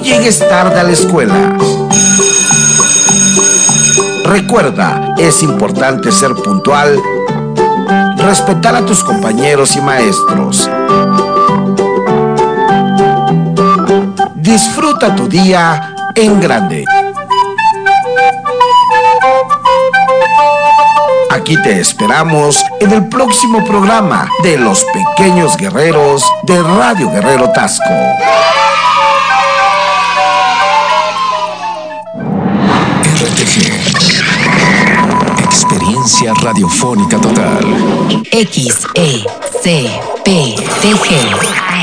llegues tarde a la escuela. Recuerda, es importante ser puntual, respetar a tus compañeros y maestros. Disfruta tu día en grande. Aquí te esperamos en el próximo programa de Los Pequeños Guerreros de Radio Guerrero Taxco. RTG. Experiencia radiofónica total. XECPTG.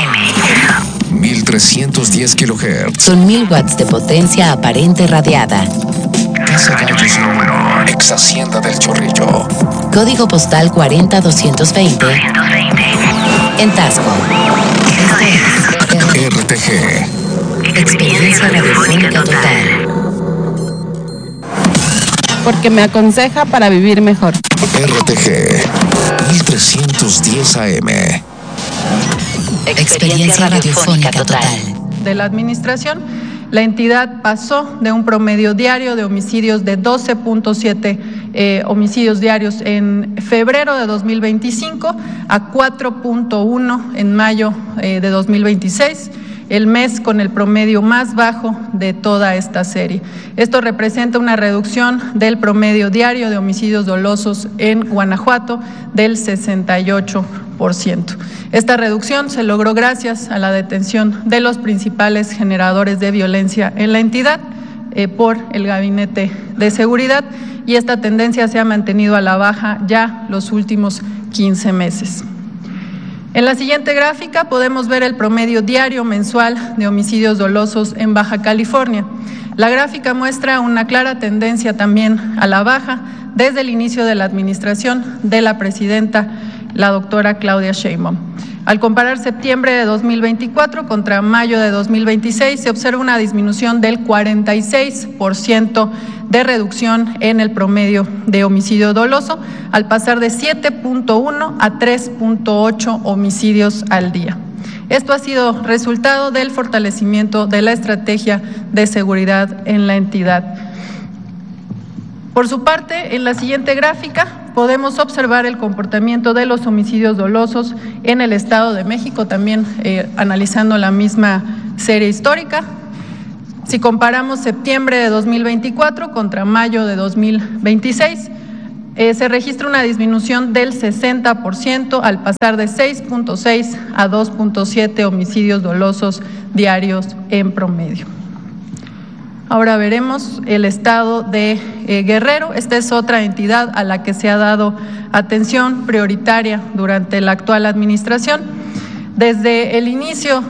1310 kHz. Son 1000 watts de potencia aparente radiada. Casa Gallos número. Ex Hacienda del Chorrillo. Código postal 40220. En Taxco. RTG. Experiencia radiofónica total. Porque me aconseja para vivir mejor. RTG 1310 AM. Experiencia radiofónica total. De la administración, la entidad pasó de un promedio diario de homicidios de 12.7 homicidios diarios en febrero de 2025 a 4.1 en mayo de 2026, el mes con el promedio más bajo de toda esta serie. Esto representa una reducción del promedio diario de homicidios dolosos en Guanajuato del 68%. Esta reducción se logró gracias a la detención de los principales generadores de violencia en la entidad por el Gabinete de Seguridad, y esta tendencia se ha mantenido a la baja ya los últimos 15 meses. En la siguiente gráfica podemos ver el promedio diario mensual de homicidios dolosos en Baja California. La gráfica muestra una clara tendencia también a la baja desde el inicio de la administración de la presidenta, la doctora Claudia Sheinbaum. Al comparar septiembre de 2024 contra mayo de 2026, se observa una disminución del 46% de reducción en el promedio de homicidio doloso, al pasar de 7.1 a 3.8 homicidios al día. Esto ha sido resultado del fortalecimiento de la estrategia de seguridad en la entidad. Por su parte, en la siguiente gráfica podemos observar el comportamiento de los homicidios dolosos en el Estado de México, también analizando la misma serie histórica. Si comparamos septiembre de 2024 contra mayo de 2026, se registra una disminución del 60% al pasar de 6.6 a 2.7 homicidios dolosos diarios en promedio. Ahora veremos el estado de Guerrero. Esta es otra entidad a la que se ha dado atención prioritaria durante la actual administración. Desde el inicio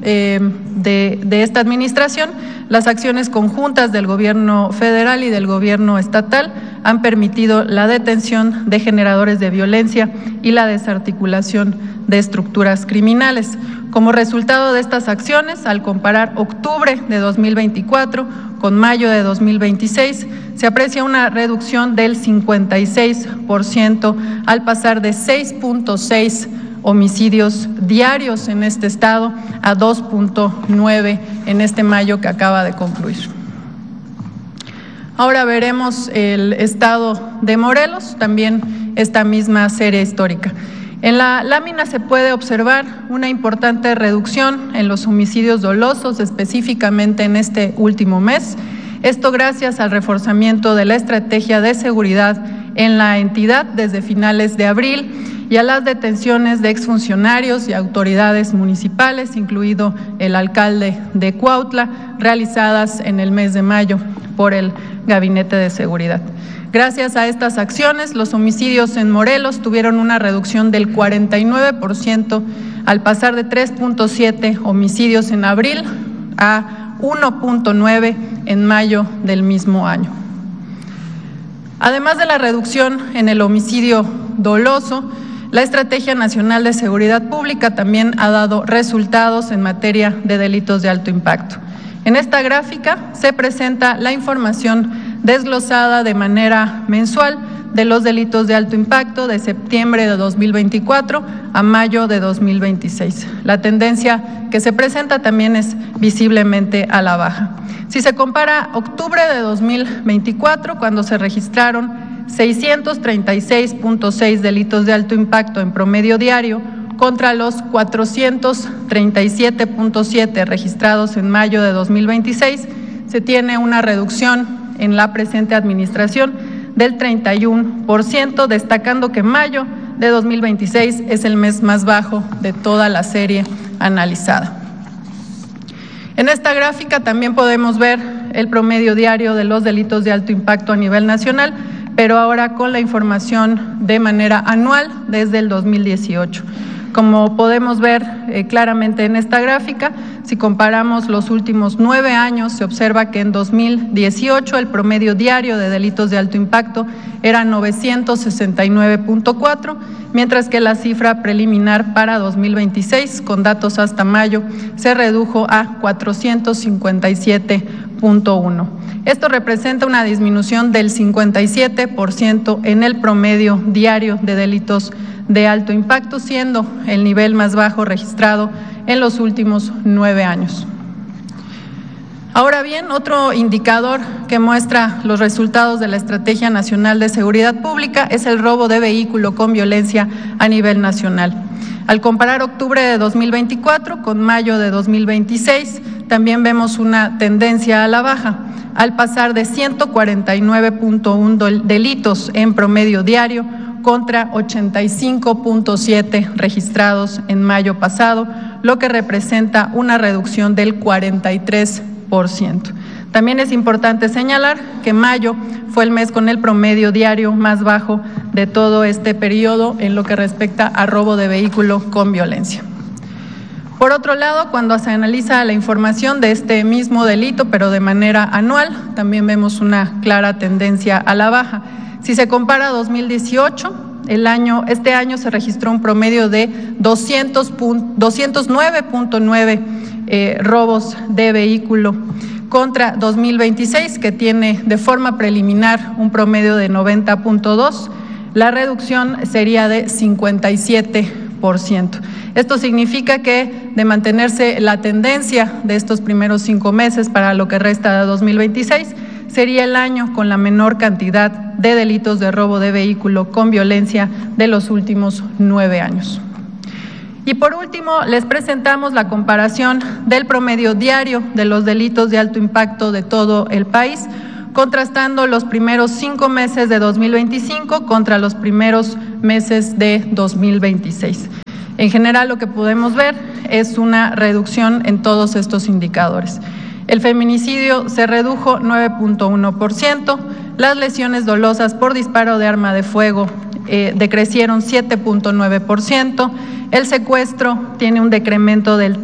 de esta administración, las acciones conjuntas del gobierno federal y del gobierno estatal han permitido la detención de generadores de violencia y la desarticulación de estructuras criminales. Como resultado de estas acciones, al comparar octubre de 2024 con mayo de 2026, se aprecia una reducción del 56% al pasar de 6.6 homicidios diarios en este estado a 2.9 en este mayo que acaba de concluir. Ahora veremos el estado de Morelos, también esta misma serie histórica. En la lámina se puede observar una importante reducción en los homicidios dolosos, específicamente en este último mes. Esto gracias al reforzamiento de la estrategia de seguridad en la entidad desde finales de abril y a las detenciones de exfuncionarios y autoridades municipales, incluido el alcalde de Cuautla, realizadas en el mes de mayo por el Gabinete de Seguridad. Gracias a estas acciones, los homicidios en Morelos tuvieron una reducción del 49% al pasar de 3.7 homicidios en abril a 1.9 en mayo del mismo año. Además de la reducción en el homicidio doloso, la Estrategia Nacional de Seguridad Pública también ha dado resultados en materia de delitos de alto impacto. En esta gráfica se presenta la información desglosada de manera mensual de los delitos de alto impacto de septiembre de 2024 a mayo de 2026. La tendencia que se presenta también es visiblemente a la baja. Si se compara octubre de 2024, cuando se registraron 636.6 delitos de alto impacto en promedio diario, contra los 437.7 registrados en mayo de 2026, se tiene una reducción en la presente administración del 31%, destacando que mayo de 2026 es el mes más bajo de toda la serie analizada. En esta gráfica también podemos ver el promedio diario de los delitos de alto impacto a nivel nacional, pero ahora con la información de manera anual desde el 2018. Como podemos ver claramente en esta gráfica, si comparamos los últimos 9 años, se observa que en 2018 el promedio diario de delitos de alto impacto era 969.4, mientras que la cifra preliminar para 2026, con datos hasta mayo, se redujo a 457.1. Esto representa una disminución del 57% en el promedio diario de delitos de alto impacto, siendo el nivel más bajo registrado en los últimos 9 años. Ahora bien, otro indicador que muestra los resultados de la Estrategia Nacional de Seguridad Pública es el robo de vehículo con violencia a nivel nacional. Al comparar octubre de 2024 con mayo de 2026, también vemos una tendencia a la baja, al pasar de 149.1 delitos en promedio diario contra 85.7 registrados en mayo pasado, lo que representa una reducción del 43%. También es importante señalar que mayo fue el mes con el promedio diario más bajo de todo este periodo en lo que respecta a robo de vehículo con violencia. Por otro lado, cuando se analiza la información de este mismo delito, pero de manera anual, también vemos una clara tendencia a la baja. Si se compara 2018, este año se registró un promedio de 209.9 robos de vehículo contra 2026, que tiene de forma preliminar un promedio de 90.2. La reducción sería de 57%. Esto significa que de mantenerse la tendencia de estos primeros 5 meses para lo que resta de 2026, sería el año con la menor cantidad de delitos de robo de vehículo con violencia de los últimos 9 años. Y por último, les presentamos la comparación del promedio diario de los delitos de alto impacto de todo el país, contrastando los primeros 5 meses de 2025 contra los primeros meses de 2026. En general, lo que podemos ver es una reducción en todos estos indicadores. El feminicidio se redujo 9.1%, las lesiones dolosas por disparo de arma de fuego decrecieron 7.9%, el secuestro tiene un decremento del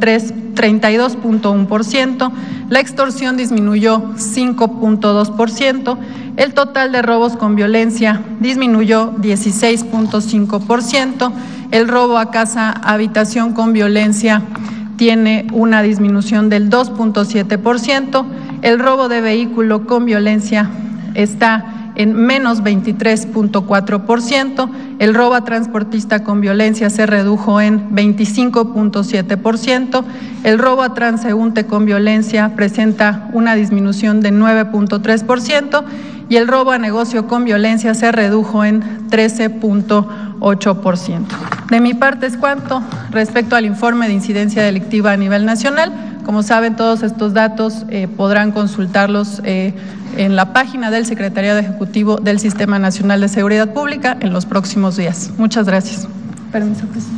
32.1%, la extorsión disminuyó 5.2%, el total de robos con violencia disminuyó 16.5%, el robo a casa, habitación con violencia tiene una disminución del 2.7%, el robo de vehículo con violencia está en menos 23.4%, el robo a transportista con violencia se redujo en 25.7%, el robo a transeúnte con violencia presenta una disminución de 9.3% y el robo a negocio con violencia se redujo en 13.8%. De mi parte es cuanto respecto al informe de incidencia delictiva a nivel nacional. Como saben, todos estos datos podrán consultarlos en la página del Secretariado Ejecutivo del Sistema Nacional de Seguridad Pública en los próximos días. Muchas gracias. Permiso, presidenta.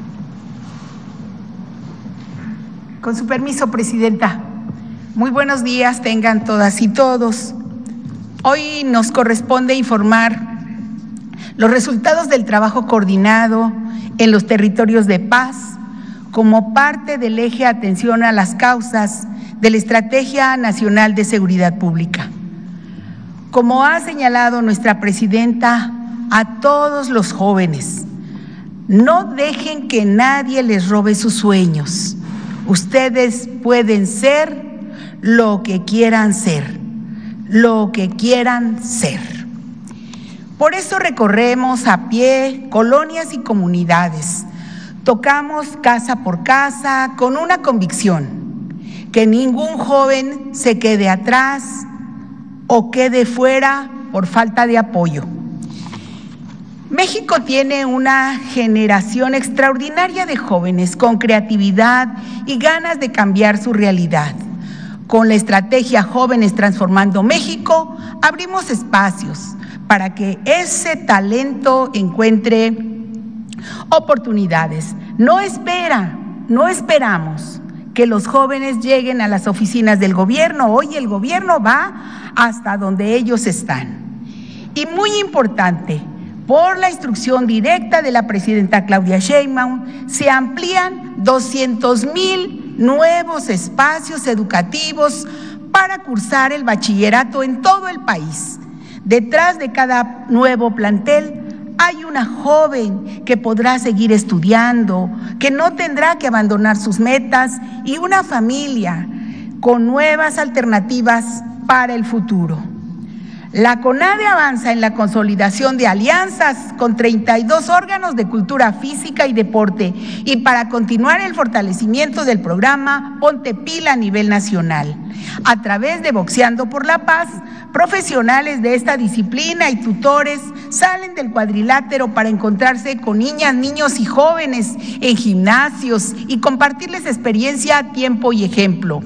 Con su permiso, presidenta. Muy buenos días tengan todas y todos. Hoy nos corresponde informar los resultados del trabajo coordinado en los territorios de paz como parte del eje atención a las causas de la Estrategia Nacional de Seguridad Pública. Como ha señalado nuestra presidenta, a todos los jóvenes, no dejen que nadie les robe sus sueños. Ustedes pueden ser lo que quieran ser, lo que quieran ser. Por eso recorremos a pie colonias y comunidades. Tocamos casa por casa con una convicción: que ningún joven se quede atrás o quede fuera por falta de apoyo. México tiene una generación extraordinaria de jóvenes con creatividad y ganas de cambiar su realidad. Con la estrategia Jóvenes Transformando México, abrimos espacios para que ese talento encuentre oportunidades. No esperamos que los jóvenes lleguen a las oficinas del gobierno. Hoy el gobierno va hasta donde ellos están. Y muy importante, por la instrucción directa de la presidenta Claudia Sheinbaum, se amplían 200,000 nuevos espacios educativos para cursar el bachillerato en todo el país. Detrás de cada nuevo plantel hay una joven que podrá seguir estudiando, que no tendrá que abandonar sus metas, y una familia con nuevas alternativas para el futuro. La CONADE avanza en la consolidación de alianzas con 32 órganos de cultura física y deporte, y para continuar el fortalecimiento del programa Ponte Pila a nivel nacional. A través de Boxeando por la Paz, profesionales de esta disciplina y tutores salen del cuadrilátero para encontrarse con niñas, niños y jóvenes en gimnasios y compartirles experiencia, tiempo y ejemplo.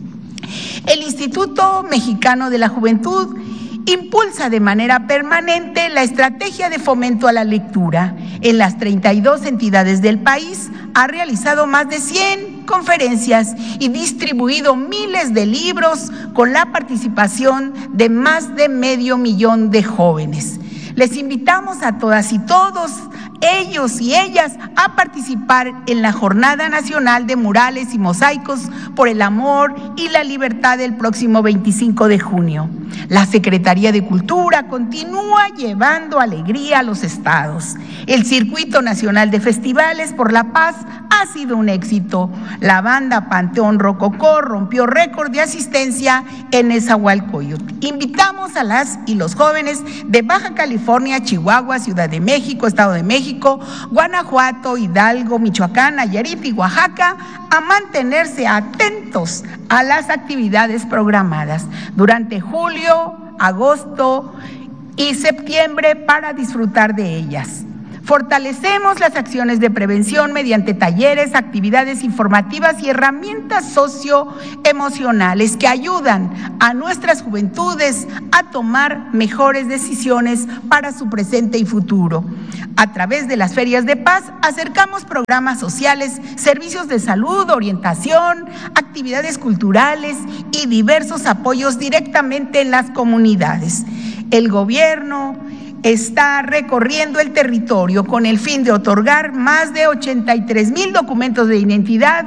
El Instituto Mexicano de la Juventud impulsa de manera permanente la estrategia de fomento a la lectura. En las 32 entidades del país ha realizado más de 100 conferencias y distribuido miles de libros con la participación de más de 500,000 de jóvenes. Les invitamos a todas y todos, ellos y ellas, a participar en la Jornada Nacional de Murales y Mosaicos por el Amor y la Libertad del próximo 25 de junio. La Secretaría de Cultura continúa llevando alegría a los estados. El Circuito Nacional de Festivales por la Paz ha sido un éxito. La banda Panteón Rococó rompió récord de asistencia en Nezahualcóyotl. Invitamos a las y los jóvenes de Baja California, Chihuahua, Ciudad de México, Estado de México, Guanajuato, Hidalgo, Michoacán, Nayarit y Oaxaca a mantenerse atentos a las actividades programadas durante julio, agosto y septiembre para disfrutar de ellas. Fortalecemos las acciones de prevención mediante talleres, actividades informativas y herramientas socioemocionales que ayudan a nuestras juventudes a tomar mejores decisiones para su presente y futuro. A través de las ferias de paz acercamos programas sociales, servicios de salud, orientación, actividades culturales y diversos apoyos directamente en las comunidades. El gobierno está recorriendo el territorio con el fin de otorgar más de 83,000 documentos de identidad,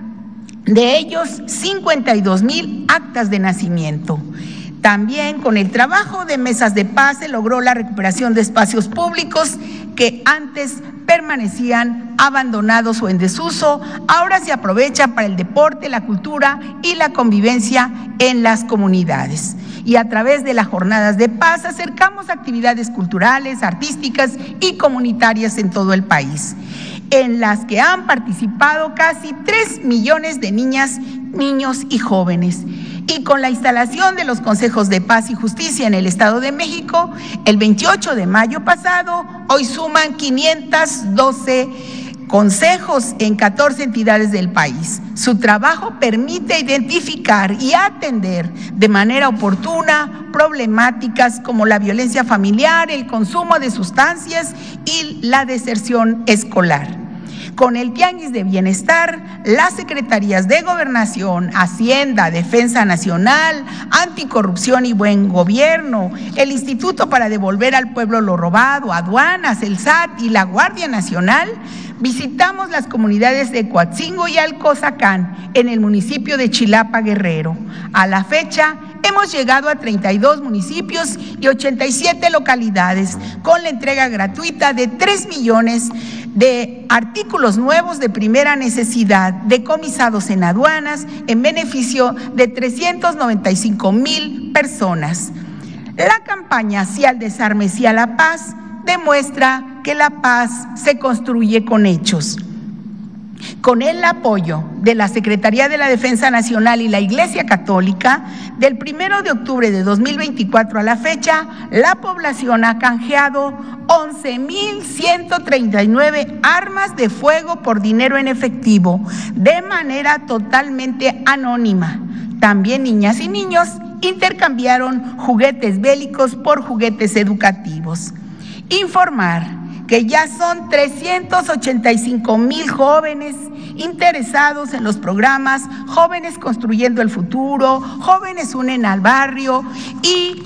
de ellos 52,000 actas de nacimiento. También con el trabajo de mesas de paz se logró la recuperación de espacios públicos que antes permanecían abandonados o en desuso. Ahora se aprovechan para el deporte, la cultura y la convivencia en las comunidades. Y a través de las jornadas de paz acercamos actividades culturales, artísticas y comunitarias en todo el país, en las que han participado casi 3 millones de niñas, niños y jóvenes. Y con la instalación de los consejos de paz y justicia en el Estado de México, el 28 de mayo pasado, hoy suman 512 consejos en 14 entidades del país. Su trabajo permite identificar y atender de manera oportuna problemáticas como la violencia familiar, el consumo de sustancias y la deserción escolar. Con el Tianguis de Bienestar, las Secretarías de Gobernación, Hacienda, Defensa Nacional, Anticorrupción y Buen Gobierno, el Instituto para Devolver al Pueblo lo Robado, Aduanas, el SAT y la Guardia Nacional, visitamos las comunidades de Coatzingo y Alcozacán, en el municipio de Chilapa, Guerrero. A la fecha, hemos llegado a 32 municipios y 87 localidades, con la entrega gratuita de 3 millones de artículos nuevos de primera necesidad, decomisados en aduanas, en beneficio de 395,000 personas. La campaña Sí al desarme, sí a la paz demuestra que la paz se construye con hechos. Con el apoyo de la Secretaría de la Defensa Nacional y la Iglesia Católica, del 1 de octubre de 2024 a la fecha, la población ha canjeado 11,139 armas de fuego por dinero en efectivo, de manera totalmente anónima. También niñas y niños intercambiaron juguetes bélicos por juguetes educativos. Informar que ya son 385,000 jóvenes interesados en los programas Jóvenes Construyendo el Futuro, Jóvenes Unen al Barrio y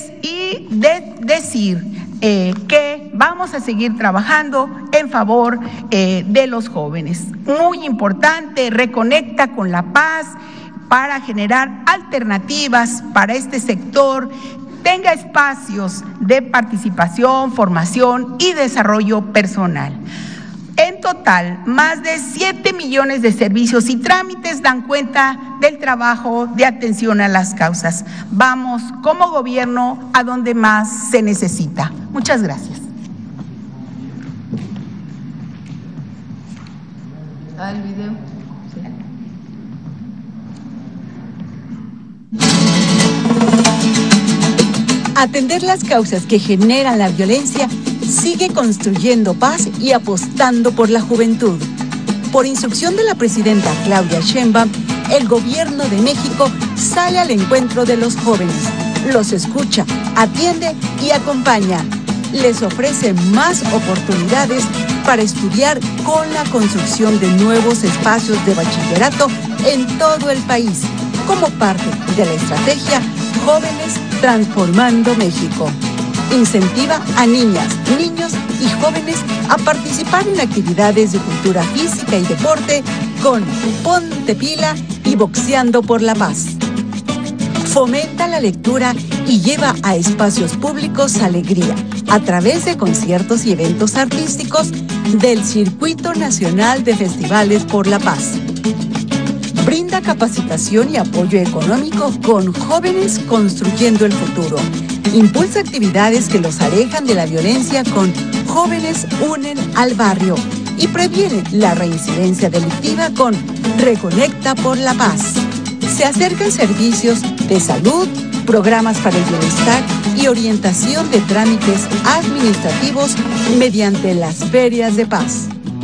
decir que vamos a seguir trabajando en favor de los jóvenes. Muy importante, reconecta con la paz para generar alternativas para este sector, tenga espacios de participación, formación y desarrollo personal. En total, más de 7 millones de servicios y trámites dan cuenta del trabajo de atención a las causas. Vamos como gobierno a donde más se necesita. Muchas gracias. El video. Atender las causas que generan la violencia sigue construyendo paz y apostando por la juventud. Por instrucción de la presidenta Claudia Sheinbaum, el Gobierno de México sale al encuentro de los jóvenes, los escucha, atiende y acompaña. Les ofrece más oportunidades para estudiar con la construcción de nuevos espacios de bachillerato en todo el país, como parte de la estrategia Jóvenes Transformando México. Incentiva a niñas, niños y jóvenes a participar en actividades de cultura física y deporte con Ponte Pila y Boxeando por la Paz. Fomenta la lectura y lleva a espacios públicos alegría a través de conciertos y eventos artísticos del Circuito Nacional de Festivales por la Paz. Brinda capacitación y apoyo económico con Jóvenes Construyendo el Futuro. Impulsa actividades que los alejan de la violencia con Jóvenes Unen al Barrio y previene la reincidencia delictiva con Reconecta por la Paz. Se acercan servicios de salud, programas para el bienestar y orientación de trámites administrativos mediante las ferias de paz.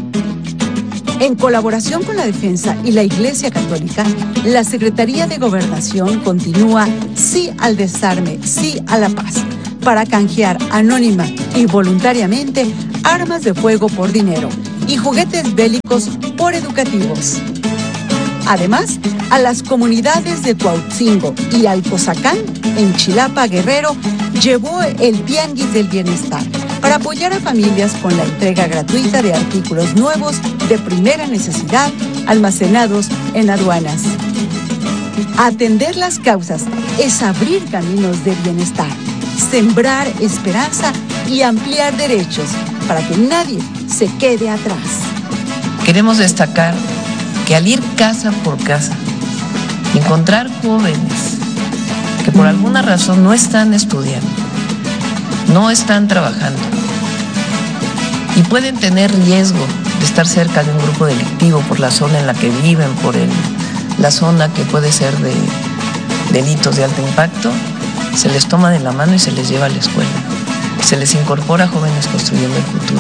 En colaboración con la Defensa y la Iglesia Católica, la Secretaría de Gobernación continúa Sí al desarme, sí a la paz, para canjear anónima y voluntariamente armas de fuego por dinero y juguetes bélicos por educativos. Además, a las comunidades de Cuautzingo y Alcozacán, en Chilapa, Guerrero, llevó el Tianguis del Bienestar para apoyar a familias con la entrega gratuita de artículos nuevos de primera necesidad almacenados en aduanas. Atender las causas es abrir caminos de bienestar, sembrar esperanza y ampliar derechos para que nadie se quede atrás. Queremos destacar que al ir casa por casa, encontrar jóvenes que por alguna razón no están estudiando, no están trabajando y pueden tener riesgo de estar cerca de un grupo delictivo por la zona en la que viven, por la zona que puede ser de delitos de alto impacto, se les toma de la mano y se les lleva a la escuela. Se les incorpora Jóvenes Construyendo el Futuro.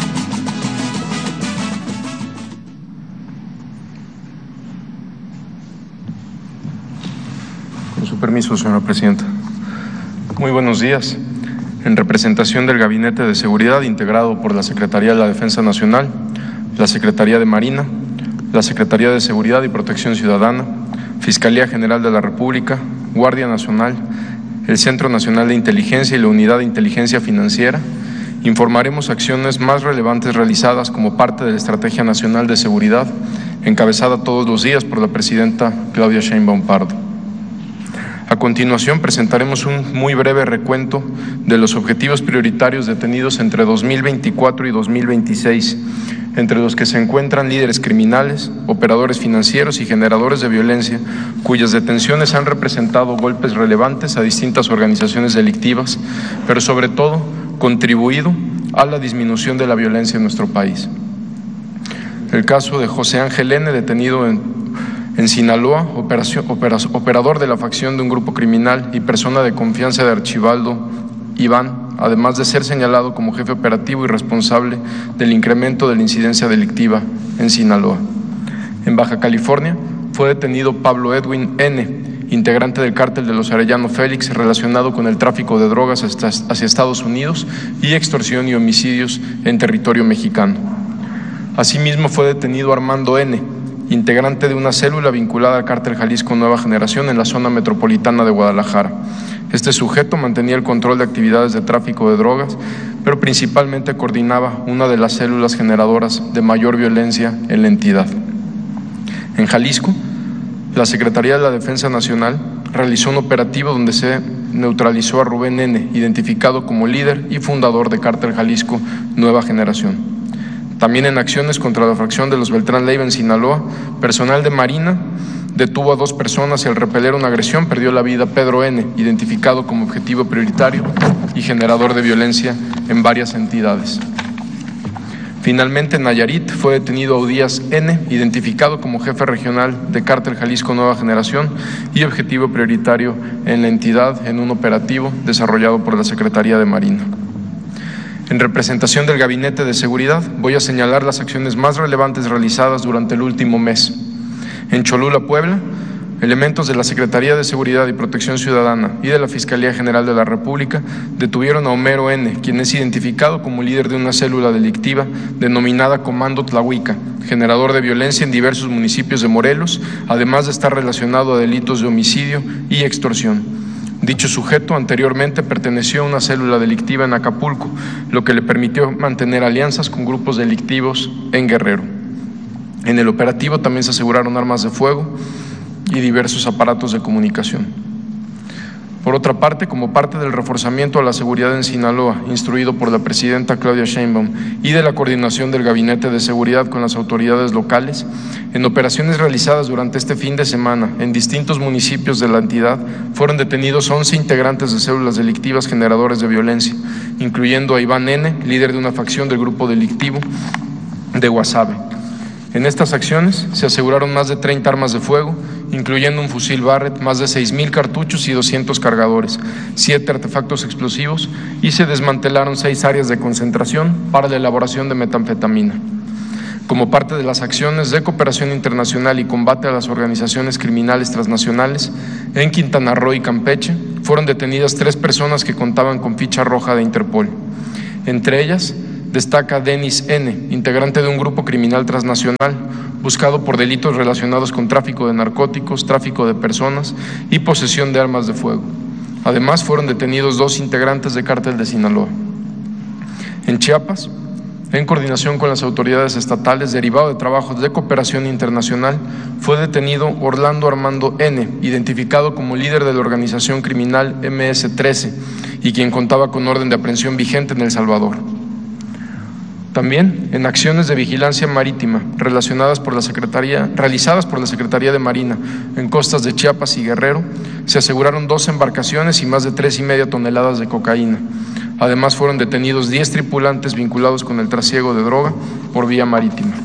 Con su permiso, señora presidenta. Muy buenos días. En representación del Gabinete de Seguridad, integrado por la Secretaría de la Defensa Nacional, la Secretaría de Marina, la Secretaría de Seguridad y Protección Ciudadana, Fiscalía General de la República, Guardia Nacional, el Centro Nacional de Inteligencia y la Unidad de Inteligencia Financiera, informaremos acciones más relevantes realizadas como parte de la Estrategia Nacional de Seguridad, encabezada todos los días por la presidenta Claudia Sheinbaum Pardo. A continuación presentaremos un muy breve recuento de los objetivos prioritarios detenidos entre 2024 y 2026, entre los que se encuentran líderes criminales, operadores financieros y generadores de violencia, cuyas detenciones han representado golpes relevantes a distintas organizaciones delictivas, pero sobre todo contribuido a la disminución de la violencia en nuestro país. El caso de José Ángel N., detenido en Sinaloa, operador de la facción de un grupo criminal y persona de confianza de Archibaldo Iván, además de ser señalado como jefe operativo y responsable del incremento de la incidencia delictiva en Sinaloa. En Baja California fue detenido Pablo Edwin N., integrante del cártel de los Arellano Félix, relacionado con el tráfico de drogas hacia Estados Unidos y extorsión y homicidios en territorio mexicano. Asimismo fue detenido Armando N., integrante de una célula vinculada al cártel Jalisco Nueva Generación en la zona metropolitana de Guadalajara. Este sujeto mantenía el control de actividades de tráfico de drogas, pero principalmente coordinaba una de las células generadoras de mayor violencia en la entidad. En Jalisco, la Secretaría de la Defensa Nacional realizó un operativo donde se neutralizó a Rubén N., identificado como líder y fundador de Cártel Jalisco Nueva Generación. También en acciones contra la fracción de los Beltrán Leiva en Sinaloa, personal de Marina detuvo a 2 personas y al repeler una agresión perdió la vida Pedro N., identificado como objetivo prioritario y generador de violencia en varias entidades. Finalmente, en Nayarit fue detenido Audías N., identificado como jefe regional de Cártel Jalisco Nueva Generación y objetivo prioritario en la entidad en un operativo desarrollado por la Secretaría de Marina. En representación del Gabinete de Seguridad, voy a señalar las acciones más relevantes realizadas durante el último mes. En Cholula, Puebla, elementos de la Secretaría de Seguridad y Protección Ciudadana y de la Fiscalía General de la República detuvieron a Homero N., quien es identificado como líder de una célula delictiva denominada Comando Tlahuica, generador de violencia en diversos municipios de Morelos, además de estar relacionado a delitos de homicidio y extorsión. Dicho sujeto anteriormente perteneció a una célula delictiva en Acapulco, lo que le permitió mantener alianzas con grupos delictivos en Guerrero. En el operativo también se aseguraron armas de fuego y diversos aparatos de comunicación. Por otra parte, como parte del reforzamiento a la seguridad en Sinaloa, instruido por la presidenta Claudia Sheinbaum y de la coordinación del Gabinete de Seguridad con las autoridades locales, en operaciones realizadas durante este fin de semana en distintos municipios de la entidad, fueron detenidos 11 integrantes de células delictivas generadores de violencia, incluyendo a Iván N., líder de una facción del grupo delictivo de Guasave. En estas acciones se aseguraron más de 30 armas de fuego, incluyendo un fusil Barrett, más de 6,000 cartuchos y 200 cargadores, 7 artefactos explosivos y se desmantelaron 6 áreas de concentración para la elaboración de metanfetamina. Como parte de las acciones de cooperación internacional y combate a las organizaciones criminales transnacionales, en Quintana Roo y Campeche fueron detenidas 3 personas que contaban con ficha roja de Interpol. Entre ellas destaca Denis N., integrante de un grupo criminal transnacional, buscado por delitos relacionados con tráfico de narcóticos, tráfico de personas y posesión de armas de fuego. Además, fueron detenidos 2 integrantes de Cártel de Sinaloa. En Chiapas, en coordinación con las autoridades estatales, derivado de trabajos de cooperación internacional, fue detenido Orlando Armando N., identificado como líder de la organización criminal MS-13 y quien contaba con orden de aprehensión vigente en El Salvador. También en acciones de vigilancia marítima realizadas por la Secretaría de Marina en costas de Chiapas y Guerrero, se aseguraron 2 embarcaciones y más de 3,5 toneladas de cocaína. Además, fueron detenidos 10 tripulantes vinculados con el trasiego de droga por vía marítima.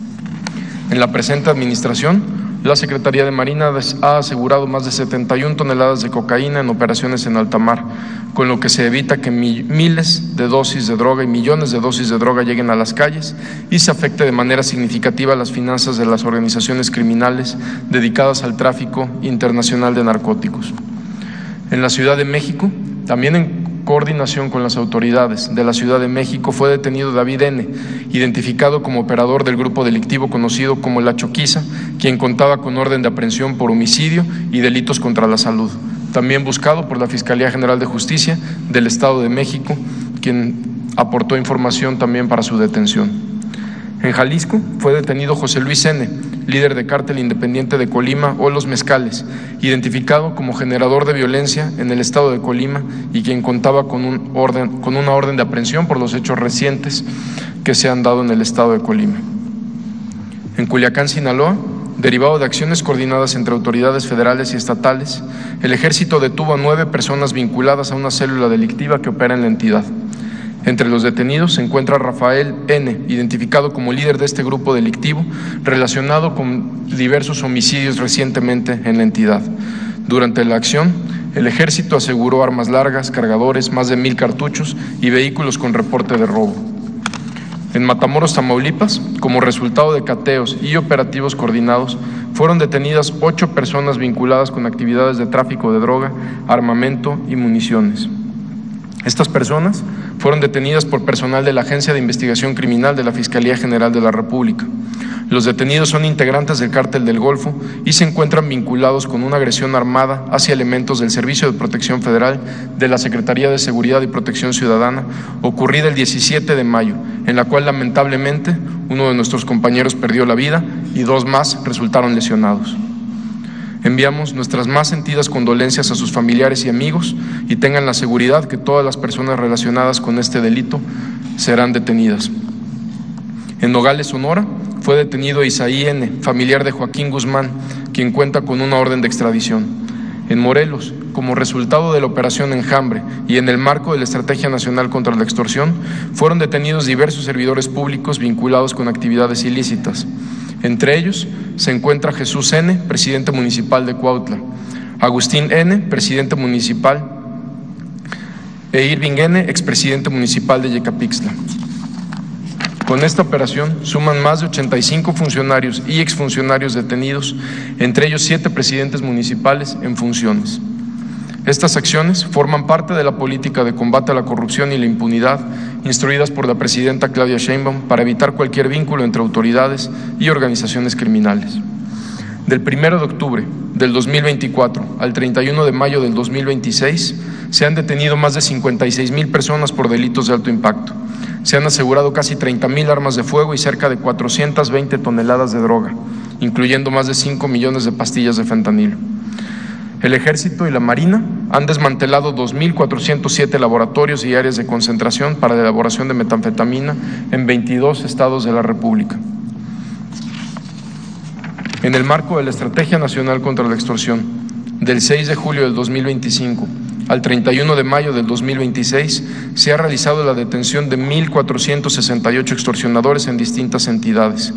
En la presente administración, la Secretaría de Marina ha asegurado más de 71 toneladas de cocaína en operaciones en alta mar, con lo que se evita que miles de dosis de droga y millones de dosis de droga lleguen a las calles y se afecte de manera significativa las finanzas de las organizaciones criminales dedicadas al tráfico internacional de narcóticos. En la Ciudad de México, también en coordinación con las autoridades de la Ciudad de México, fue detenido David N., identificado como operador del grupo delictivo conocido como La Choquiza, quien contaba con orden de aprehensión por homicidio y delitos contra la salud. También buscado por la Fiscalía General de Justicia del Estado de México, quien aportó información también para su detención. En Jalisco fue detenido José Luis N., líder de Cártel Independiente de Colima o Los Mezcales, identificado como generador de violencia en el estado de Colima y quien contaba con una orden de aprehensión por los hechos recientes que se han dado en el estado de Colima. En Culiacán, Sinaloa, derivado de acciones coordinadas entre autoridades federales y estatales, el Ejército detuvo a 9 personas vinculadas a una célula delictiva que opera en la entidad. Entre los detenidos se encuentra Rafael N., identificado como líder de este grupo delictivo, relacionado con diversos homicidios recientemente en la entidad. Durante la acción, el Ejército aseguró armas largas, cargadores, más de 1,000 cartuchos y vehículos con reporte de robo. En Matamoros, Tamaulipas, como resultado de cateos y operativos coordinados, fueron detenidas 8 personas vinculadas con actividades de tráfico de droga, armamento y municiones. Estas personas fueron detenidas por personal de la Agencia de Investigación Criminal de la Fiscalía General de la República. Los detenidos son integrantes del Cártel del Golfo y se encuentran vinculados con una agresión armada hacia elementos del Servicio de Protección Federal de la Secretaría de Seguridad y Protección Ciudadana, ocurrida el 17 de mayo, en la cual lamentablemente uno de nuestros compañeros perdió la vida y 2 más resultaron lesionados. Enviamos nuestras más sentidas condolencias a sus familiares y amigos y tengan la seguridad que todas las personas relacionadas con este delito serán detenidas. En Nogales, Sonora, fue detenido Isaí N., familiar de Joaquín Guzmán, quien cuenta con una orden de extradición. En Morelos, como resultado de la Operación Enjambre y en el marco de la Estrategia Nacional contra la Extorsión, fueron detenidos diversos servidores públicos vinculados con actividades ilícitas. Entre ellos se encuentra Jesús N., presidente municipal de Cuautla, Agustín N., presidente municipal, e Irving N., expresidente municipal de Yecapixtla. Con esta operación suman más de 85 funcionarios y exfuncionarios detenidos, entre ellos 7 presidentes municipales en funciones. Estas acciones forman parte de la política de combate a la corrupción y la impunidad, instruidas por la presidenta Claudia Sheinbaum para evitar cualquier vínculo entre autoridades y organizaciones criminales. Del 1 de octubre del 2024 al 31 de mayo del 2026 se han detenido más de 56,000 personas por delitos de alto impacto. Se han asegurado casi 30,000 armas de fuego y cerca de 420 toneladas de droga, incluyendo más de 5 millones de pastillas de fentanilo. El Ejército y la Marina han desmantelado 2,407 laboratorios y áreas de concentración para la elaboración de metanfetamina en 22 estados de la República. En el marco de la Estrategia Nacional contra la Extorsión, del 6 de julio del 2025 al 31 de mayo del 2026, se ha realizado la detención de 1,468 extorsionadores en distintas entidades.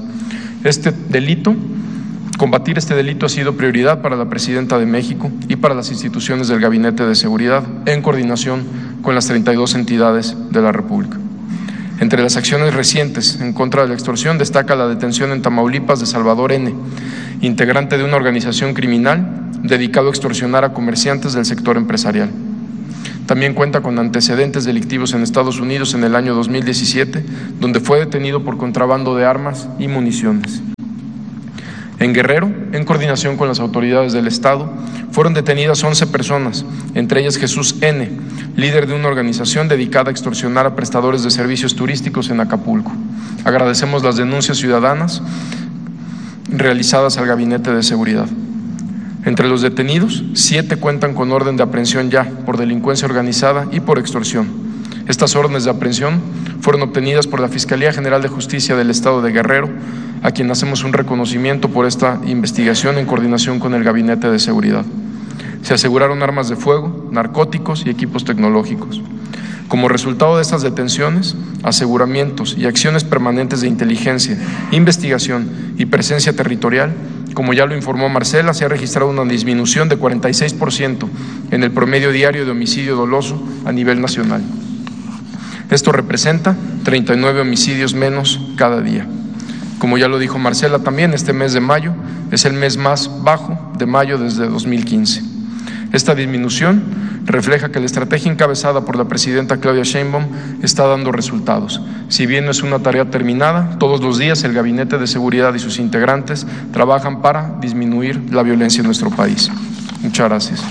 Combatir este delito ha sido prioridad para la Presidenta de México y para las instituciones del Gabinete de Seguridad, en coordinación con las 32 entidades de la República. Entre las acciones recientes en contra de la extorsión destaca la detención en Tamaulipas de Salvador N., integrante de una organización criminal dedicado a extorsionar a comerciantes del sector empresarial. También cuenta con antecedentes delictivos en Estados Unidos en el año 2017, donde fue detenido por contrabando de armas y municiones. En Guerrero, en coordinación con las autoridades del Estado, fueron detenidas 11 personas, entre ellas Jesús N., líder de una organización dedicada a extorsionar a prestadores de servicios turísticos en Acapulco. Agradecemos las denuncias ciudadanas realizadas al Gabinete de Seguridad. Entre los detenidos, 7 cuentan con orden de aprehensión ya por delincuencia organizada y por extorsión. Estas órdenes de aprehensión fueron obtenidas por la Fiscalía General de Justicia del Estado de Guerrero, a quien hacemos un reconocimiento por esta investigación en coordinación con el Gabinete de Seguridad. Se aseguraron armas de fuego, narcóticos y equipos tecnológicos. Como resultado de estas detenciones, aseguramientos y acciones permanentes de inteligencia, investigación y presencia territorial, como ya lo informó Marcela, se ha registrado una disminución de 46% en el promedio diario de homicidio doloso a nivel nacional. Esto representa 39 homicidios menos cada día. Como ya lo dijo Marcela también, este mes de mayo es el mes más bajo de mayo desde 2015. Esta disminución refleja que la estrategia encabezada por la presidenta Claudia Sheinbaum está dando resultados. Si bien no es una tarea terminada, todos los días el Gabinete de Seguridad y sus integrantes trabajan para disminuir la violencia en nuestro país. Muchas gracias.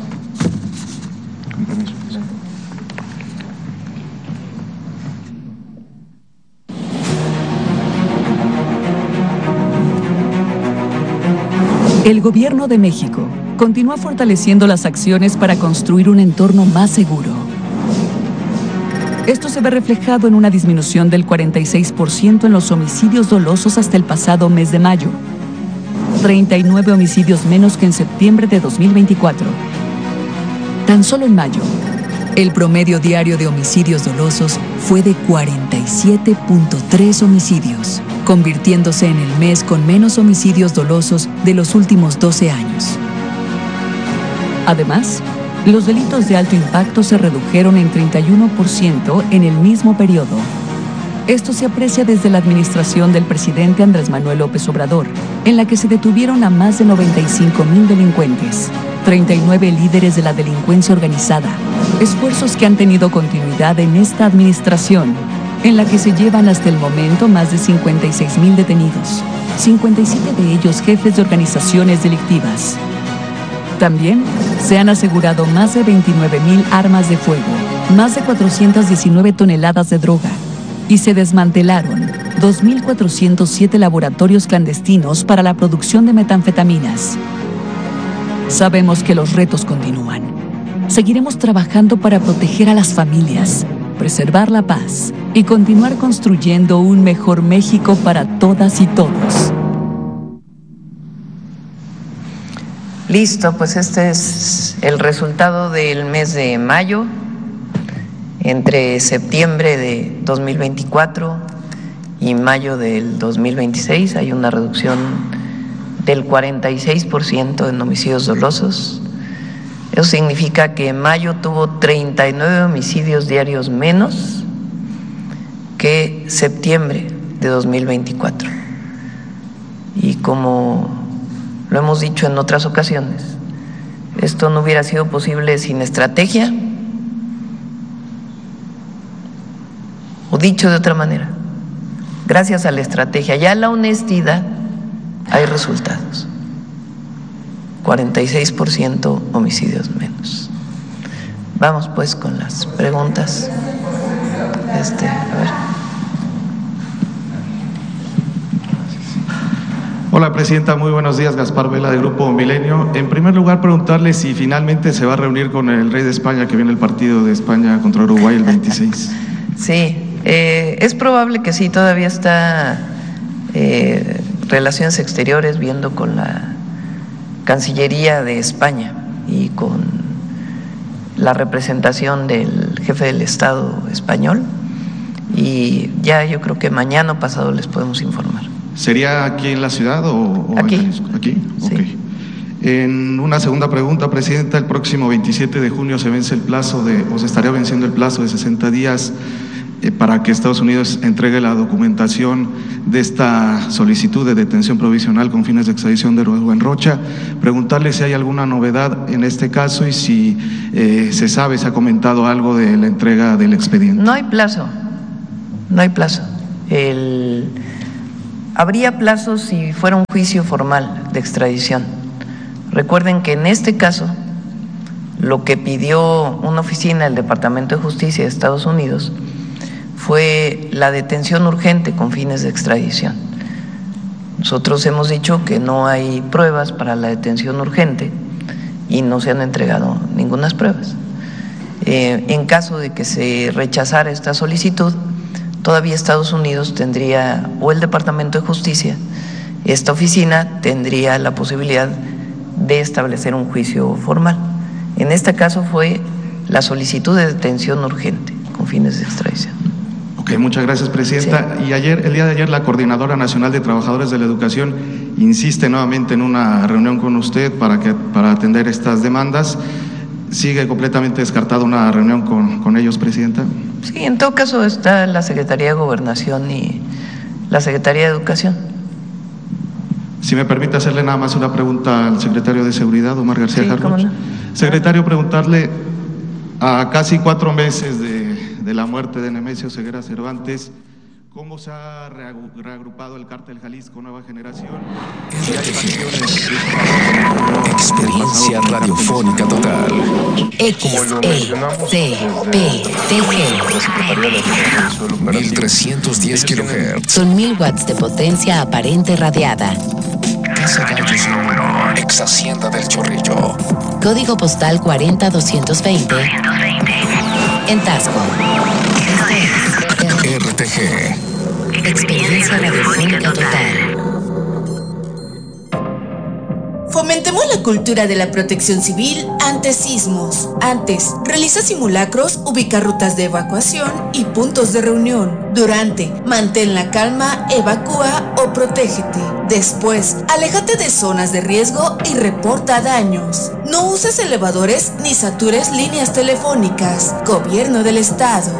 El Gobierno de México continúa fortaleciendo las acciones para construir un entorno más seguro. Esto se ve reflejado en una disminución del 46% en los homicidios dolosos hasta el pasado mes de mayo. 39 homicidios menos que en septiembre de 2024. Tan solo en mayo, el promedio diario de homicidios dolosos fue de 47.3 homicidios, convirtiéndose en el mes con menos homicidios dolosos de los últimos 12 años. Además, los delitos de alto impacto se redujeron en 31% en el mismo periodo. Esto se aprecia desde la administración del presidente Andrés Manuel López Obrador, en la que se detuvieron a más de 95,000 delincuentes, 39 líderes de la delincuencia organizada, esfuerzos que han tenido continuidad en esta administración, en la que se llevan hasta el momento más de 56,000 detenidos, 57 de ellos jefes de organizaciones delictivas. También se han asegurado más de 29,000 armas de fuego, más de 419 toneladas de droga, y se desmantelaron 2.407 laboratorios clandestinos para la producción de metanfetaminas. Sabemos que los retos continúan. Seguiremos trabajando para proteger a las familias, preservar la paz y continuar construyendo un mejor México para todas y todos. Listo, pues este es el resultado del mes de mayo. Entre septiembre de 2024 y mayo del 2026 hay una reducción del 46% en homicidios dolosos. Eso significa que mayo tuvo 39 homicidios diarios menos que septiembre de 2024. Y como lo hemos dicho en otras ocasiones, esto no hubiera sido posible sin estrategia, o dicho de otra manera, gracias a la estrategia y a la honestidad hay resultados. 46% homicidios menos. Vamos pues con las preguntas. A ver. Hola, Presidenta, muy buenos días. Gaspar Vela, de Grupo Milenio. En primer lugar, preguntarle si finalmente se va a reunir con el rey de España, que viene el partido de España contra Uruguay el 26. Sí, es probable que sí, todavía está Relaciones Exteriores viendo con la Cancillería de España y con la representación del jefe del Estado español, y ya yo creo que mañana o pasado les podemos informar. ¿Sería aquí en la ciudad o aquí? ¿Aquí? Sí. Okay. En una segunda pregunta, Presidenta, el próximo 27 de junio se vence el plazo o se estaría venciendo el plazo de 60 días para que Estados Unidos entregue la documentación de esta solicitud de detención provisional con fines de extradición de Rubén Rocha. Preguntarle si hay alguna novedad en este caso y si se ha comentado algo de la entrega del expediente. No hay plazo, no hay plazo. Habría plazo si fuera un juicio formal de extradición. Recuerden que en este caso lo que pidió una oficina del Departamento de Justicia de Estados Unidos fue la detención urgente con fines de extradición. Nosotros hemos dicho que no hay pruebas para la detención urgente y no se han entregado ninguna pruebas. En caso de que se rechazara esta solicitud, todavía Estados Unidos tendría, o el Departamento de Justicia, esta oficina tendría la posibilidad de establecer un juicio formal. En este caso fue la solicitud de detención urgente con fines de extradición. Ok, muchas gracias, Presidenta. Sí. Y el día de ayer, la Coordinadora Nacional de Trabajadores de la Educación insiste nuevamente en una reunión con usted para atender estas demandas. ¿Sigue completamente descartada una reunión con ellos, Presidenta? Sí, en todo caso está la Secretaría de Gobernación y la Secretaría de Educación. Si me permite hacerle nada más una pregunta al secretario de Seguridad, Omar García Harfuch. ¿Cómo no? Secretario, preguntarle, a casi 4 meses de la muerte de Nemesio Ceguera Cervantes, ¿cómo se ha reagrupado el Cártel Jalisco Nueva Generación? Experiencia radiofónica total. XECPTG 1310 kHz. Son 1000 watts de potencia aparente radiada. Casa Gallos número Ex Hacienda del Chorrillo. Código postal 40220. En Tasco. RTG. Experiencia radiofónica total. Fomentemos la cultura de la protección civil ante sismos. Antes, realiza simulacros, ubica rutas de evacuación y puntos de reunión. Durante, mantén la calma, evacúa o protégete. Después, aléjate de zonas de riesgo y reporta daños. No uses elevadores ni satures líneas telefónicas. Gobierno del Estado.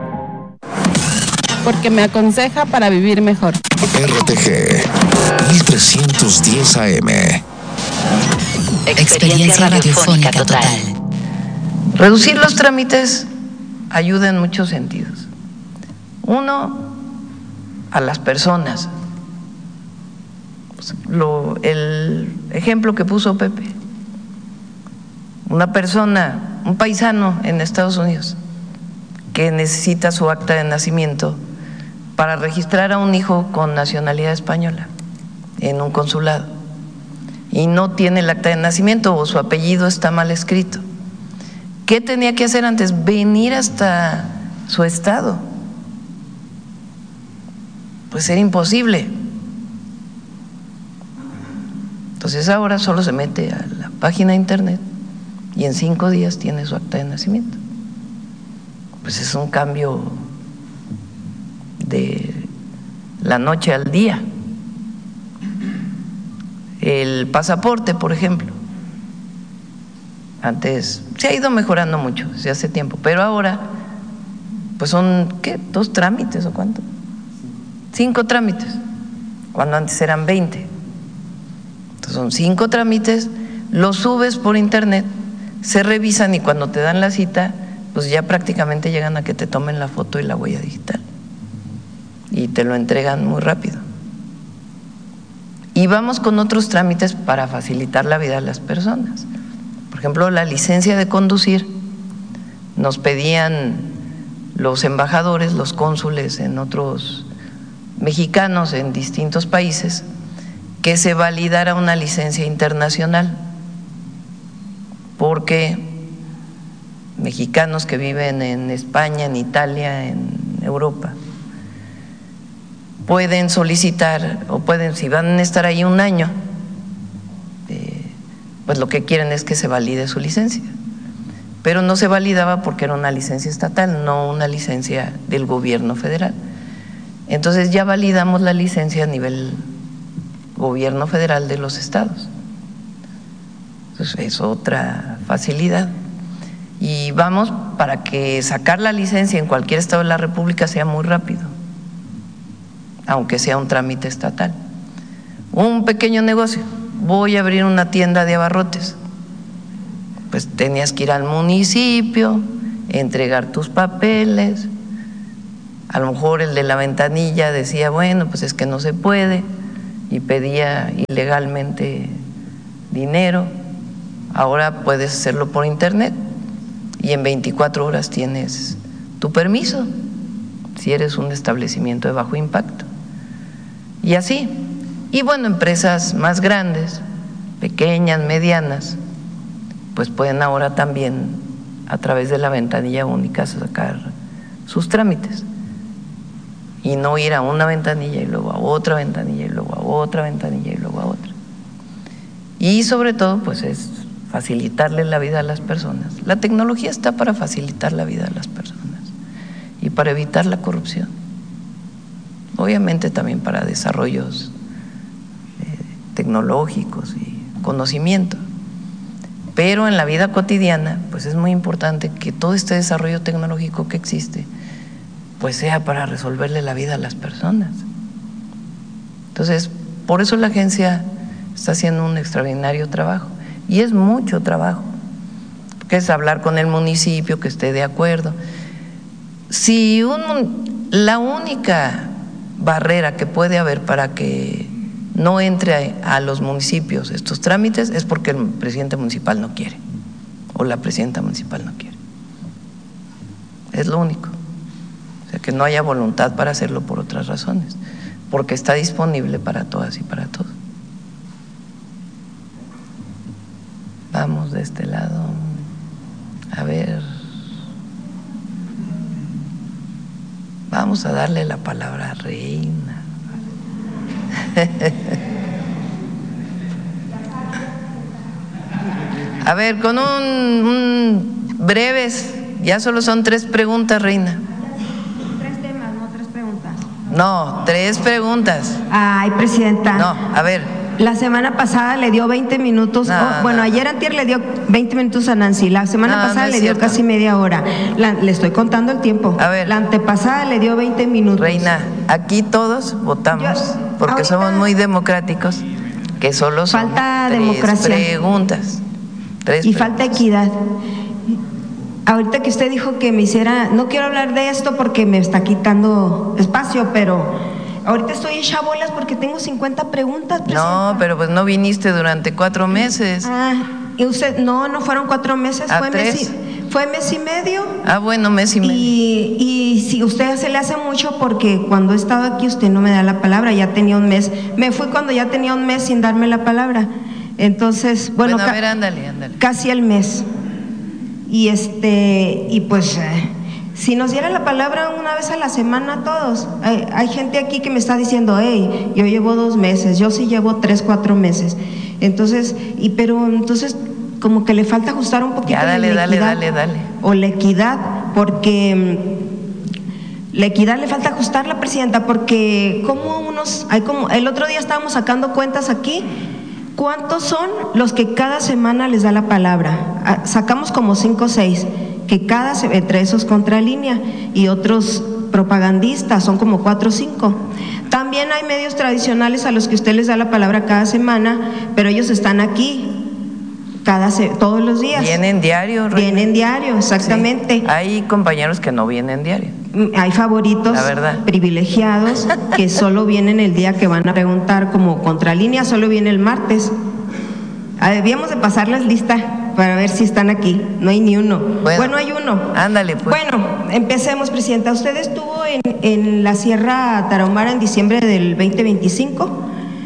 Porque me aconseja para vivir mejor. RTG 1310 AM. Experiencia radiofónica total. Reducir los trámites ayuda en muchos sentidos. Uno, a las personas. El ejemplo que puso Pepe. Una persona, un paisano en Estados Unidos, que necesita su acta de nacimiento para registrar a un hijo con nacionalidad española en un consulado, y no tiene el acta de nacimiento o su apellido está mal escrito. ¿Qué tenía que hacer antes? Venir hasta su estado. Pues era imposible. Entonces ahora solo se mete a la página de internet y en 5 días tiene su acta de nacimiento. Pues es un cambio de la noche al día. El pasaporte, por ejemplo, antes se ha ido mejorando mucho desde hace tiempo, pero ahora pues son, ¿qué? 2 trámites o cuánto, 5 trámites, cuando antes eran 20. Entonces son 5 trámites, los subes por internet, se revisan y cuando te dan la cita, pues ya prácticamente llegan a que te tomen la foto y la huella digital y te lo entregan muy rápido. Y vamos con otros trámites para facilitar la vida a las personas. Por ejemplo, la licencia de conducir, nos pedían los embajadores, los cónsules en otros mexicanos en distintos países, que se validara una licencia internacional, porque mexicanos que viven en España, en Italia, en Europa, pueden solicitar o pueden, si van a estar ahí un año, pues lo que quieren es que se valide su licencia, pero no se validaba porque era una licencia estatal, no una licencia del gobierno federal. Entonces ya validamos la licencia a nivel gobierno federal de los estados. Entonces es otra facilidad. Y vamos para que sacar la licencia en cualquier estado de la República sea muy rápido, aunque sea un trámite estatal. Un pequeño negocio, voy a abrir una tienda de abarrotes, pues tenías que ir al municipio, entregar tus papeles, a lo mejor el de la ventanilla decía, bueno, pues es que no se puede, y pedía ilegalmente dinero. Ahora puedes hacerlo por internet y en 24 horas tienes tu permiso, si eres un establecimiento de bajo impacto. Y así. Y bueno, empresas más grandes, pequeñas, medianas, pues pueden ahora también a través de la ventanilla única sacar sus trámites y no ir a una ventanilla y luego a otra ventanilla y luego a otra ventanilla y luego a otra. Y sobre todo pues es facilitarle la vida a las personas. La tecnología está para facilitar la vida a las personas y para evitar la corrupción. Obviamente también para desarrollos tecnológicos y conocimiento, pero en la vida cotidiana pues es muy importante que todo este desarrollo tecnológico que existe pues sea para resolverle la vida a las personas. Entonces, por eso la agencia está haciendo un extraordinario trabajo, y es mucho trabajo, que es hablar con el municipio que esté de acuerdo. Si la única barrera que puede haber para que no entre a los municipios estos trámites es porque el presidente municipal no quiere o la presidenta municipal no quiere. Es lo único. O sea, que no haya voluntad para hacerlo por otras razones, porque está disponible para todas y para todos. Vamos de este lado. A ver. Vamos a darle la palabra a Reina. A ver, con un breves, ya solo son 3 preguntas, Reina. 3 temas, no 3 preguntas. No, 3 preguntas. Ay, presidenta. No, a ver. La semana pasada le dio 20 minutos, ayer antier le dio 20 minutos a Nancy, la semana pasada le dio casi media hora, le estoy contando el tiempo. A ver. La antepasada le dio 20 minutos. Reina, aquí todos votamos porque somos muy democráticos, que solo son falta 3 democracia. Preguntas. 3 y preguntas. Falta equidad. Ahorita que usted dijo que me hiciera, no quiero hablar de esto porque me está quitando espacio, pero ahorita estoy hecha bolas porque tengo 50 preguntas, presidenta. No, pero pues no viniste durante 4 meses. Y usted, no fueron 4 meses, fue mes y medio. Bueno, mes y medio. Y si usted se le hace mucho porque cuando he estado aquí usted no me da la palabra, ya tenía un mes. Me fui cuando ya tenía un mes sin darme la palabra. Entonces, bueno, a ver, ándale. Casi el mes. Y pues si nos diera la palabra una vez a la semana a todos. Hay gente aquí que me está diciendo, hey, yo llevo 2 meses, yo sí llevo 3, 4 meses. Entonces, entonces como que le falta ajustar un poquito dale. O la equidad, porque la equidad le falta ajustarla, presidenta, porque el otro día estábamos sacando cuentas aquí. ¿Cuántos son los que cada semana les da la palabra? Sacamos como 5 o 6, que entre esos Contralínea y otros propagandistas, son como 4 o 5. También hay medios tradicionales a los que usted les da la palabra cada semana, pero ellos están aquí todos los días. Vienen diario, Reina. Vienen diario, exactamente. Sí. Hay compañeros que no vienen diario. Hay favoritos privilegiados que solo vienen el día que van a preguntar, como Contralínea solo viene el martes. Debíamos de pasarles lista para ver si están aquí. No hay ni uno. Bueno, hay uno. Ándale, pues. Bueno, empecemos, presidenta. Usted estuvo en la Sierra Tarahumara en diciembre del 2025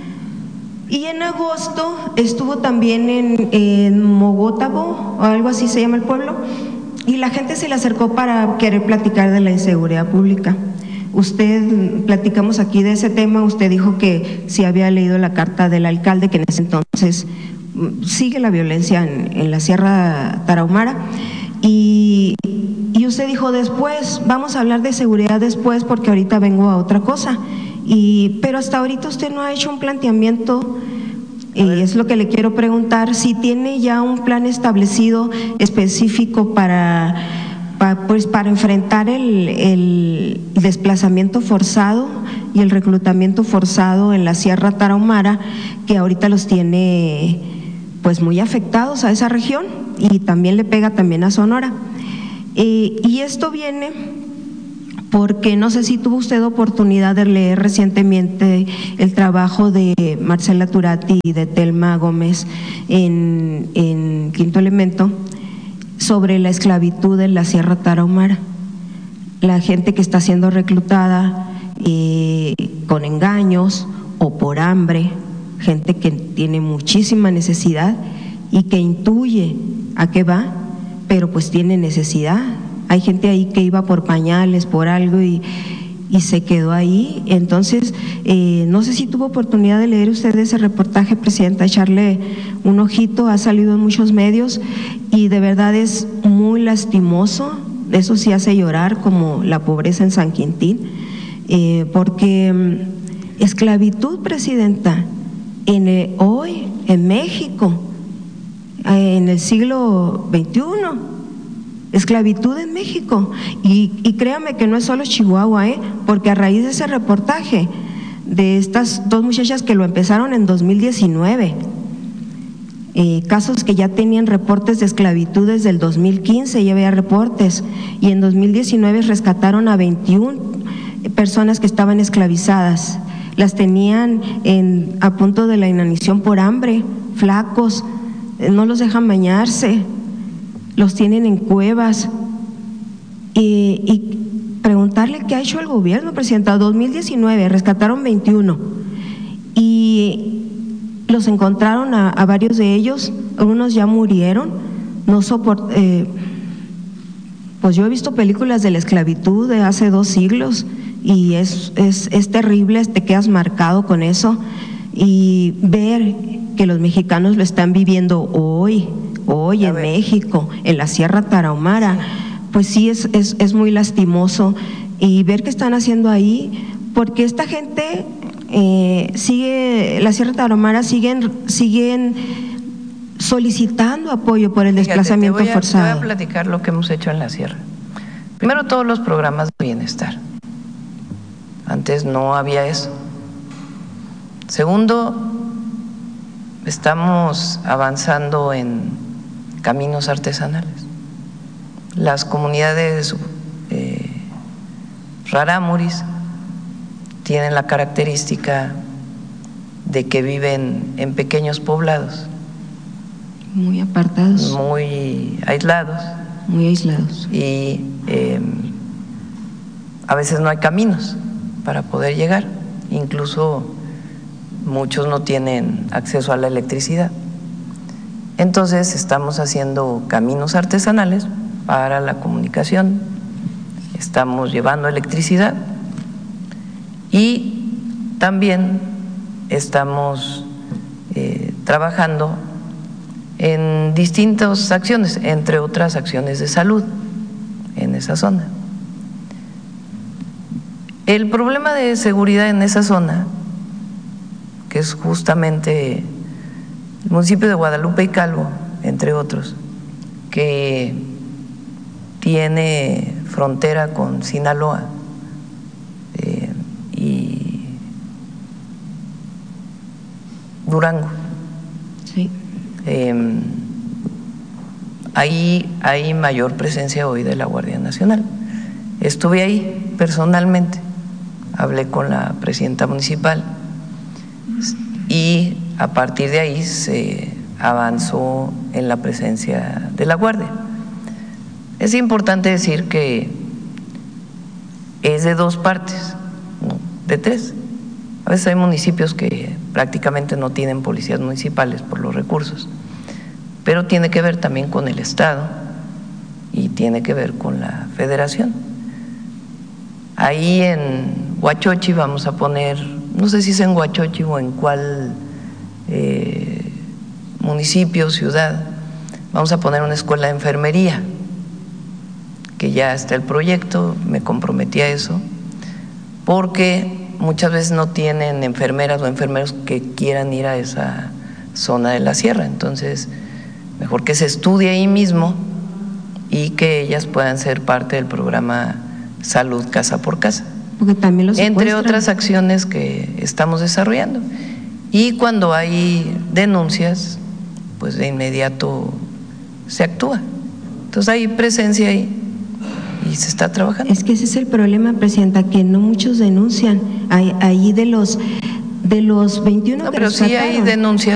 y en agosto estuvo también en Mogótabo, o algo así se llama el pueblo. Y la gente se le acercó para querer platicar de la inseguridad pública. Platicamos aquí de ese tema, usted dijo que sí había leído la carta del alcalde, que en ese entonces sigue la violencia en la Sierra Tarahumara. Y usted dijo después, vamos a hablar de seguridad después porque ahorita vengo a otra cosa. Pero hasta ahorita usted no ha hecho un planteamiento. Y es lo que le quiero preguntar, si tiene ya un plan establecido específico para enfrentar el desplazamiento forzado y el reclutamiento forzado en la Sierra Tarahumara, que ahorita los tiene pues muy afectados a esa región y también le pega también a Sonora. Y esto viene porque no sé si tuvo usted oportunidad de leer recientemente el trabajo de Marcela Turati y de Telma Gómez en Quinto Elemento sobre la esclavitud en la Sierra Tarahumara. La gente que está siendo reclutada con engaños o por hambre, gente que tiene muchísima necesidad y que intuye a qué va, pero pues tiene necesidad. Hay gente ahí que iba por pañales, por algo y se quedó ahí. Entonces, no sé si tuvo oportunidad de leer usted ese reportaje, presidenta, echarle un ojito, ha salido en muchos medios y de verdad es muy lastimoso. Eso sí hace llorar, como la pobreza en San Quintín, porque esclavitud, presidenta, hoy en México, en el siglo XXI, esclavitud en México. Y créame que no es solo Chihuahua, porque a raíz de ese reportaje de estas 2 muchachas que lo empezaron en 2019, casos que ya tenían reportes de esclavitud desde el 2015, ya había reportes, y en 2019 rescataron a 21 personas que estaban esclavizadas, las tenían a punto de la inanición por hambre, flacos, no los dejan bañarse, los tienen en cuevas. Y preguntarle qué ha hecho el gobierno, presidenta. 2019 rescataron 21 y los encontraron a varios de ellos, algunos ya murieron, pues yo he visto películas de la esclavitud de hace 2 siglos y es terrible, te quedas marcado con eso, y ver que los mexicanos lo están viviendo hoy en México, en la Sierra Tarahumara, pues sí es muy lastimoso, y ver qué están haciendo ahí, porque esta gente la Sierra Tarahumara siguen solicitando apoyo por el desplazamiento forzado. Te voy a platicar lo que hemos hecho en la Sierra. Primero, todos los programas de bienestar. Antes no había eso. Segundo, estamos avanzando en caminos artesanales. Las comunidades rarámuris tienen la característica de que viven en pequeños poblados, muy apartados, muy aislados, y a veces no hay caminos para poder llegar, incluso muchos no tienen acceso a la electricidad. Entonces estamos haciendo caminos artesanales para la comunicación, estamos llevando electricidad y también estamos trabajando en distintas acciones, entre otras acciones de salud en esa zona. El problema de seguridad en esa zona, que es justamente el municipio de Guadalupe y Calvo, entre otros, que tiene frontera con Sinaloa y Durango. Sí. Ahí hay mayor presencia hoy de la Guardia Nacional. Estuve ahí personalmente, hablé con la presidenta municipal y a partir de ahí se avanzó en la presencia de la Guardia. Es importante decir que es de 2 partes, no de 3. A veces hay municipios que prácticamente no tienen policías municipales por los recursos, pero tiene que ver también con el Estado y tiene que ver con la Federación. Ahí en Huachochi vamos a poner, no sé si es en Huachochi o en cuál municipio, ciudad, vamos a poner una escuela de enfermería, que ya está el proyecto, me comprometí a eso, porque muchas veces no tienen enfermeras o enfermeros que quieran ir a esa zona de la sierra, entonces mejor que se estudie ahí mismo y que ellas puedan ser parte del programa Salud Casa por Casa, porque también los entre otras acciones que estamos desarrollando. Y cuando hay denuncias, pues de inmediato se actúa. Entonces hay presencia ahí y se está trabajando. Es que ese es el problema, Presidenta, que no muchos denuncian. Ahí de los 21 no, pero sí hay denuncias